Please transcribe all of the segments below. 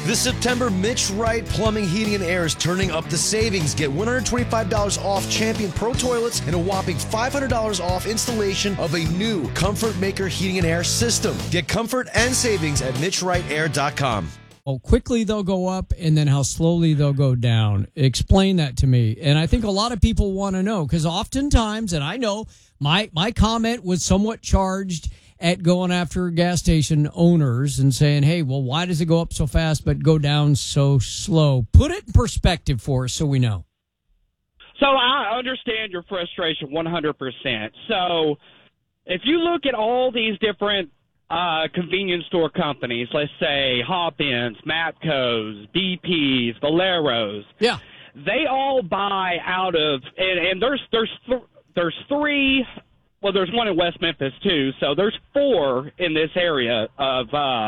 This September, Mitch Wright Plumbing, Heating, and Air is turning up the savings. Get $125 off Champion Pro Toilets and a whopping $500 off installation of a new Comfort Maker Heating and Air system. Get comfort and savings at MitchWrightAir.com. How quickly they'll go up and then how slowly they'll go down. Explain that to me. And I think a lot of people want to know, because oftentimes, and I know my comment was somewhat charged at going after gas station owners and saying, hey, well, why does it go up so fast but go down so slow? Put it in perspective for us so we know. So I understand your frustration 100%. So if you look at all these different convenience store companies, let's say Hop-Ins, Mapcos, BPs, Valeros. Yeah. They all buy out of, and there's three, well, there's one in West Memphis too, so there's four in this area of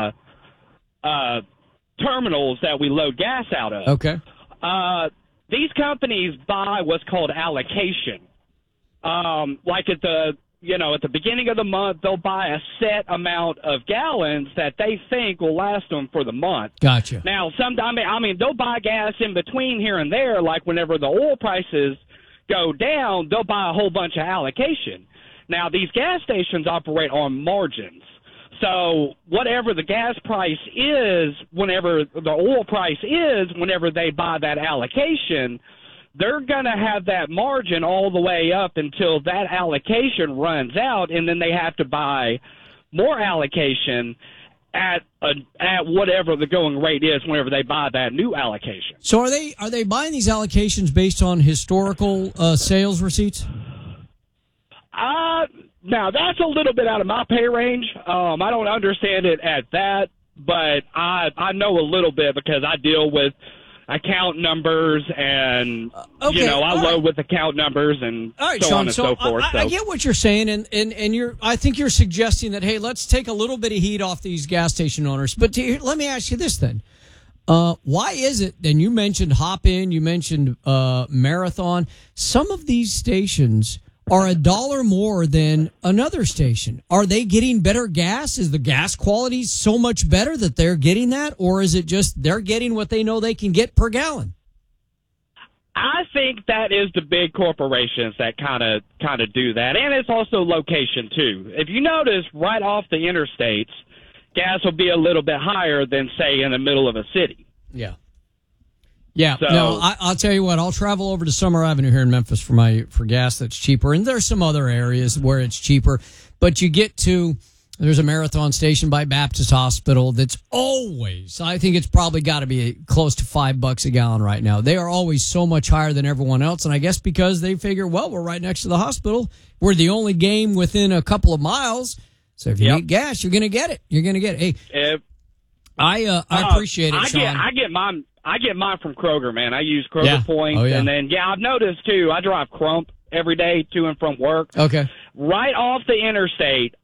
terminals that we load gas out of. Okay. These companies buy what's called allocation. Like at the beginning of the month, they'll buy a set amount of gallons that they think will last them for the month. Gotcha. Now, they'll buy gas in between here and there, like whenever the oil prices go down, they'll buy a whole bunch of allocation. Now, these gas stations operate on margins. So whatever the gas price is, whenever the oil price is, whenever they buy that allocation, they're going to have that margin all the way up until that allocation runs out, and then they have to buy more allocation at whatever the going rate is whenever they buy that new allocation. So are they buying these allocations based on historical sales receipts? Now, that's a little bit out of my pay range. I don't understand it at that, but I know a little bit because I deal with account numbers and, I load with account numbers and so Sean, on and so forth. I get what you're saying, and I think you're suggesting that, hey, let's take a little bit of heat off these gas station owners. But let me ask you this then. Why is it, and you mentioned Hop-In, you mentioned Marathon, some of these stations are $1 more than another station. Are they getting better gas? Is the gas quality so much better that they're getting that? Or is it just they're getting what they know they can get per gallon? I think that is the big corporations that kind of do that. And it's also location, too. If you notice, right off the interstates, gas will be a little bit higher than, say, in the middle of a city. Yeah. Yeah, so, no, I'll tell you what. I'll travel over to Summer Avenue here in Memphis for gas that's cheaper, and there's some other areas where it's cheaper. But you get to there's a Marathon station by Baptist Hospital that's always, I think it's probably got to be close to $5 a gallon right now. They are always so much higher than everyone else, and I guess because they figure, well, we're right next to the hospital, we're the only game within a couple of miles. So if you need gas, you're going to get it. You're going to get it. Hey, I appreciate it, Sean. I get mine from Kroger, man. I use Kroger points. Oh, yeah. And then, I've noticed, too, I drive Crump every day to and from work. Okay. Right off the interstate,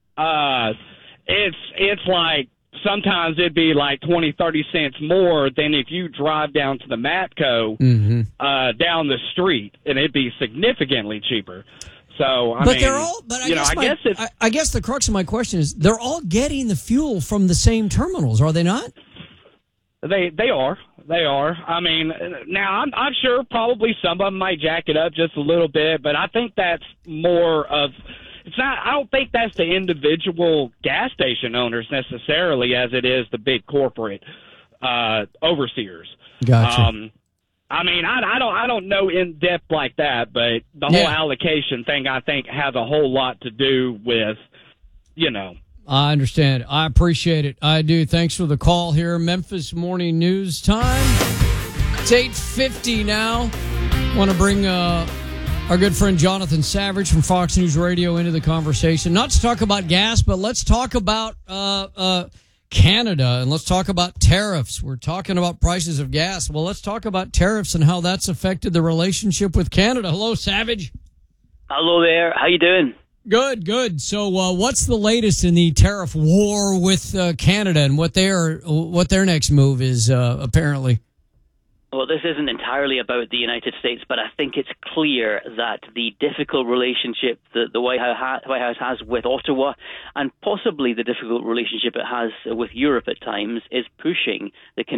it's like sometimes it'd be like 20, 30 cents more than if you drive down to the Matco down the street, and it'd be significantly cheaper. So, I guess the crux of my question is they're all getting the fuel from the same terminals, are they not? They are. I mean, now I'm sure probably some of them might jack it up just a little bit, but I think that's more of it's not. I don't think that's the individual gas station owners necessarily, as it is the big corporate overseers. Gotcha. I mean, I don't know in depth like that, but the whole allocation thing I think has a whole lot to do with, I understand. I appreciate it. I do. Thanks for the call here. Memphis Morning News time. It's 8:50 now. Want to bring our good friend Jonathan Savage from Fox News Radio into the conversation. Not to talk about gas, but let's talk about Canada, and let's talk about tariffs. We're talking about prices of gas. Well, let's talk about tariffs and how that's affected the relationship with Canada. Hello, Savage. Hello there. How you doing? Good. So, what's the latest in the tariff war with Canada and what their next move is apparently? Well, this isn't entirely about the United States, but I think it's clear that the difficult relationship that the White House has with Ottawa, and possibly the difficult relationship it has with Europe at times, is pushing the